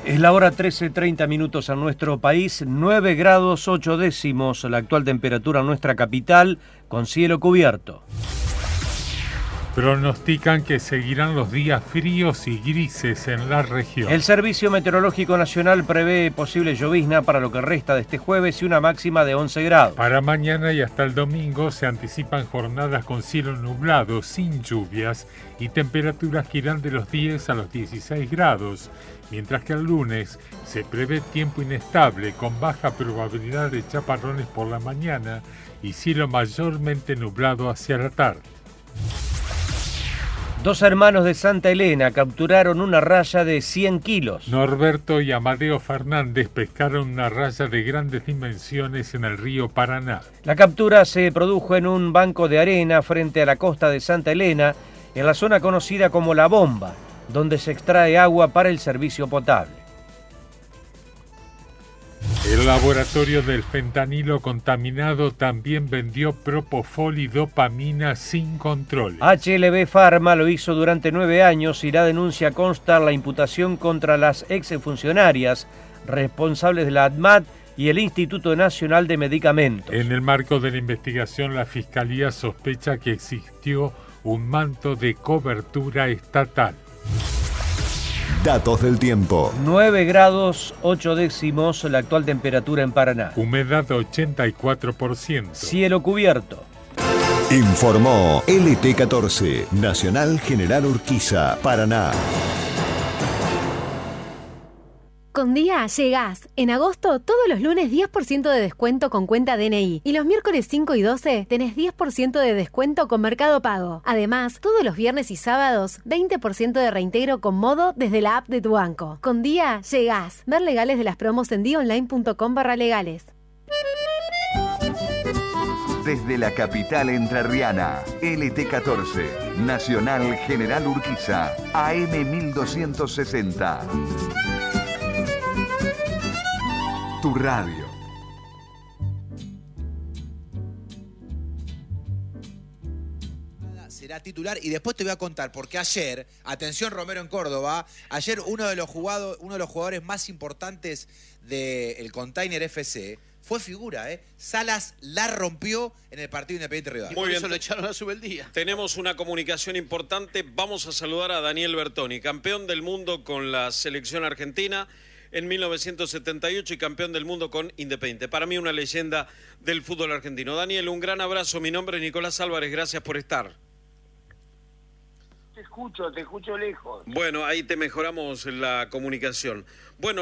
Es la hora 13:30 en nuestro país, 9 grados 8 décimos la actual temperatura en nuestra capital, con cielo cubierto. Pronostican que seguirán los días fríos y grises en la región. El Servicio Meteorológico Nacional prevé posible llovizna para lo que resta de este jueves y una máxima de 11 grados. Para mañana y hasta el domingo se anticipan jornadas con cielo nublado, sin lluvias, y temperaturas que irán de los 10 a los 16 grados, mientras que el lunes se prevé tiempo inestable, con baja probabilidad de chaparrones por la mañana y cielo mayormente nublado hacia la tarde. Dos hermanos de Santa Elena capturaron una raya de 100 kilos. Norberto y Amadeo Fernández pescaron una raya de grandes dimensiones en el río Paraná. La captura se produjo en un banco de arena frente a la costa de Santa Elena, en la zona conocida como La Bomba, donde se extrae agua para el servicio potable. El laboratorio del fentanilo contaminado también vendió propofol y dopamina sin controles. HLB Pharma lo hizo durante 9 años y la denuncia consta la imputación contra las exfuncionarias responsables de la ADMAT y el Instituto Nacional de Medicamentos. En el marco de la investigación, la Fiscalía sospecha que existió un manto de cobertura estatal. Datos del tiempo. 9 grados 8 décimos la actual temperatura en Paraná. Humedad 84%. Cielo cubierto. Informó LT14, Nacional General Urquiza, Paraná. Con Día llegás. En agosto, todos los lunes 10% de descuento con cuenta DNI. Y los miércoles 5 y 12 tenés 10% de descuento con Mercado Pago. Además, todos los viernes y sábados, 20% de reintegro con Modo desde la app de tu banco. Con Día llegás. Ver legales de las promos en diaonline.com/legales. Desde la capital entrerriana, LT14, Nacional General Urquiza, AM 1260. Tu radio. Será titular y después te voy a contar porque ayer, atención Romero en Córdoba, ayer uno de los jugadores más importantes del Container FC fue figura, Salas la rompió en el partido Independiente Rivadavia. Muy bien, eso lo echaron a Subeldía. Tenemos una comunicación importante. Vamos a saludar a Daniel Bertoni, campeón del mundo con la selección argentina en 1978 y campeón del mundo con Independiente. Para mí una leyenda del fútbol argentino. Daniel, un gran abrazo. Mi nombre es Nicolás Álvarez. Gracias por estar. Te escucho lejos. Bueno, ahí te mejoramos la comunicación. Bueno.